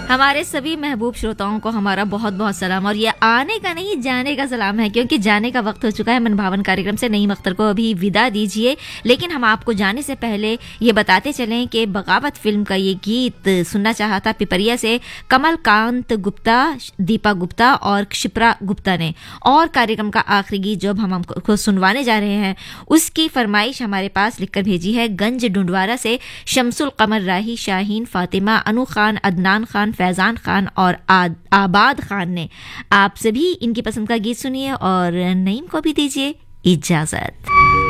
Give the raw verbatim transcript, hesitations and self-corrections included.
हमारे सभी महबूब श्रोताओं को हमारा बहुत बहुत सलाम, और ये आने का नहीं जाने का सलाम है, क्योंकि जाने का वक्त हो चुका है। मनभावन कार्यक्रम से नईम अख्तर को अभी विदा दीजिए, लेकिन हम आपको जाने से पहले ये बताते चलें कि बगावत फिल्म का ये गीत सुनना चाहा था पिपरिया से कमलकांत गुप्ता, दीपा गुप्ता और क्षिप्रा गुप्ता ने, और कार्यक्रम का आखिरी गीत जो हम हमको सुनवाने जा रहे हैं उसकी फरमाइश हमारे पास लिखकर भेजी है गंज डुंडवारा से शमसुल कमर राही, शाहीन, फातिमा, अनु खान, अदनान खान, फैजान खान और आद, आबाद खान ने। आप सभी इनकी पसंद का गीत सुनिए और नईम को भी दीजिए इजाजत।